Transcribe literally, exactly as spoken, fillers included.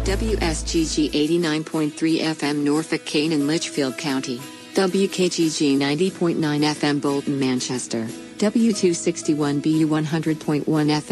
W S G G eighty-nine point three F M Norfolk, Kane and Litchfield County. W K G G ninety point nine F M Bolton, Manchester. W two sixty-one B U one hundred point one F M